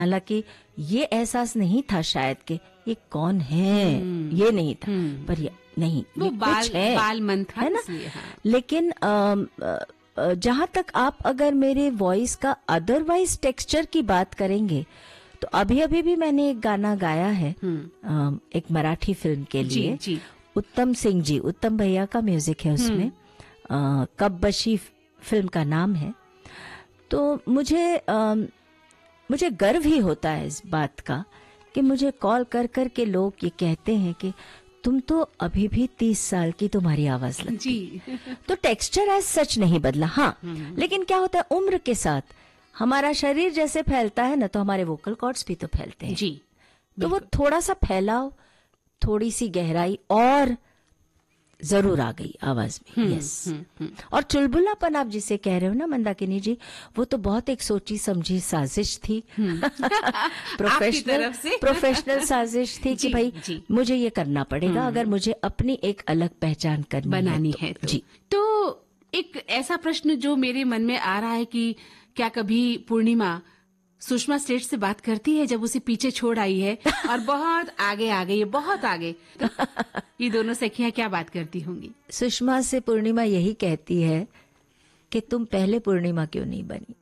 हालांकि ये एहसास नहीं था शायद कि ये कौन है, ये नहीं था, पर ये नहीं, वो ये कुछ है, बाल मन था, है ना। इसलिए, हाँ। लेकिन जहां तक आप अगर मेरे वॉइस का अदरवाइज टेक्सचर की बात करेंगे तो अभी अभी भी मैंने एक गाना गाया है एक मराठी फिल्म के लिए। जी। उत्तम सिंह जी, उत्तम भैया का म्यूजिक है उसमें, कब बशी फिल्म का नाम है। तो मुझे गर्व ही होता है इस बात का कि मुझे कॉल कर कर के लोग ये कहते हैं कि तुम तो अभी भी 30 साल की तुम्हारी आवाज लगती। जी। तो टेक्सचर एज सच नहीं बदला, हाँ, लेकिन क्या होता है उम्र के साथ हमारा शरीर जैसे फैलता है ना, तो हमारे वोकल कॉर्ड्स भी तो फैलते हैं। जी, तो वो थोड़ा सा फैलाव, थोड़ी सी गहराई और जरूर आ गई आवाज में। यस। और चुलबुलापन आप जिसे कह रहे हो ना मंदाकिनी जी, वो तो बहुत एक सोची समझी साजिश थी, प्रोफेशनल साजिश थी कि भाई मुझे ये करना पड़ेगा अगर मुझे अपनी एक अलग पहचान बनानी है तो। जी। तो एक ऐसा प्रश्न जो मेरे मन में आ रहा है कि क्या कभी पूर्णिमा सुषमा सेठ से बात करती है जब उसे पीछे छोड़ आई है और बहुत आगे आ गई है, बहुत आगे, तो ये दोनों सखियां क्या बात करती होंगी? सुषमा से पूर्णिमा यही कहती है कि तुम पहले पूर्णिमा क्यों नहीं बनी?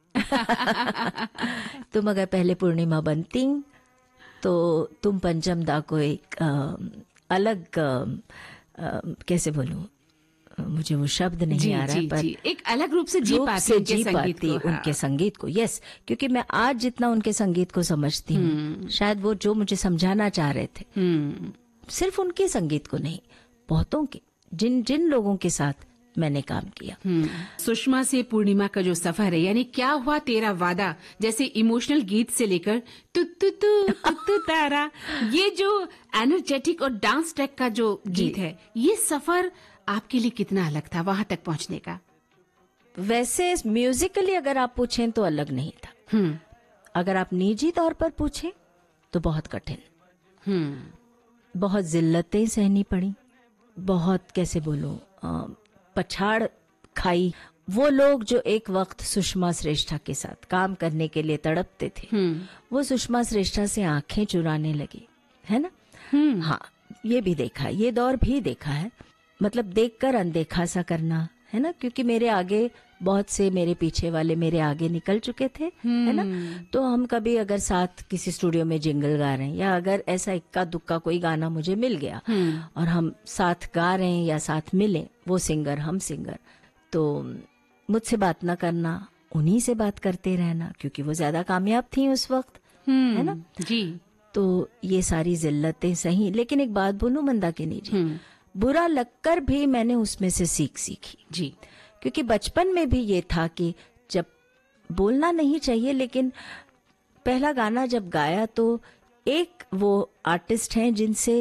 तुम अगर पहले पूर्णिमा बनती तो तुम पंचम दा को एक अलग कैसे बोलूं, मुझे वो शब्द नहीं आ रहा है, पर एक अलग रूप से जी पाती उनके संगीत को। यस, क्योंकि मैं आज जितना उनके संगीत को समझती हूँ, शायद वो जो मुझे समझाना चाह रहे थे, सिर्फ उनके संगीत को नहीं, बहुतों के, जिन जिन लोगों के साथ मैंने काम किया। सुषमा से पूर्णिमा का जो सफर है, यानी क्या हुआ तेरा वादा जैसे इमोशनल गीत से लेकर तू तू तू तू तारा, ये जो एनर्जेटिक और डांस ट्रैक का जो गीत है, ये सफर आपके लिए कितना अलग था वहां तक पहुंचने का? वैसे म्यूजिकली अगर आप पूछें तो अलग नहीं था। अगर आप निजी तौर पर पूछें तो बहुत कठिन, बहुत जिल्लतें सहनी पड़ी, बहुत कैसे बोलूं, पछाड़ खाई। वो लोग जो एक वक्त सुषमा श्रेष्ठा के साथ काम करने के लिए तड़पते थे, वो सुषमा श्रेष्ठा से आंखें चुराने लगे, है ना। हाँ, ये भी देखा, ये दौर भी देखा है, मतलब देखकर अनदेखा सा करना, है ना, क्योंकि मेरे आगे बहुत से, मेरे पीछे वाले मेरे आगे निकल चुके थे, है ना। तो हम कभी अगर साथ किसी स्टूडियो में जिंगल गा रहे हैं, या अगर ऐसा इक्का दुक्का कोई गाना मुझे मिल गया और हम साथ गा रहे हैं या साथ मिले, वो सिंगर हम सिंगर, तो मुझसे बात ना करना, उन्हीं से बात करते रहना, क्योंकि वो ज्यादा कामयाब थी उस वक्त, है ना जी। तो ये सारी जिल्लतें सही। लेकिन एक बात बोलूं मंदाकिनी जी, बुरा लगकर भी मैंने उसमें से सीखी जी, क्योंकि बचपन में भी ये था कि जब बोलना नहीं चाहिए, लेकिन पहला गाना जब गाया तो एक वो आर्टिस्ट हैं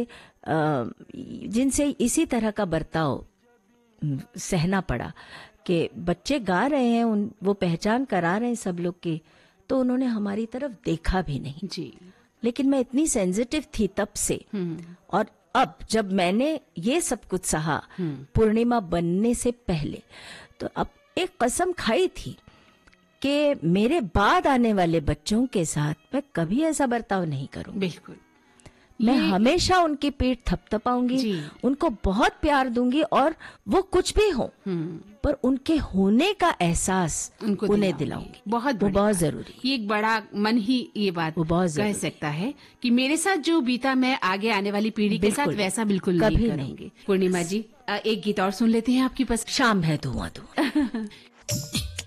जिनसे इसी तरह का बर्ताव सहना पड़ा कि बच्चे गा रहे हैं, वो पहचान करा रहे हैं सब लोग की, तो उन्होंने हमारी तरफ देखा भी नहीं जी। लेकिन मैं इतनी सेंसिटिव थी तब से, और अब जब मैंने ये सब कुछ सहा पूर्णिमा बनने से पहले, तो अब एक कसम खाई थी कि मेरे बाद आने वाले बच्चों के साथ मैं कभी ऐसा बर्ताव नहीं करूं। बिल्कुल, मैं हमेशा उनकी पीठ थपथपाऊंगी, उनको बहुत प्यार दूंगी, और वो कुछ भी हो पर उनके होने का एहसास उन्हें दिलाऊंगी। वो बहुत जरूरी, ये एक बड़ा मन ही ये बात कह सकता है कि मेरे साथ जो बीता मैं आगे आने वाली पीढ़ी के साथ वैसा बिल्कुल कभी नहीं करूंगी। पूर्णिमा जी, एक गीत और सुन लेते हैं आपकी पसंद, शाम है धुआं धुआं।